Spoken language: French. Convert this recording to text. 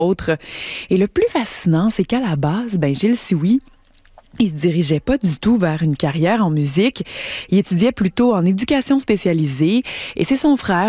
autres. Et le plus fascinant, c'est qu'à la base, Gilles Sioui, il se dirigeait pas du tout vers une carrière en musique. Il étudiait plutôt en éducation spécialisée et c'est son frère,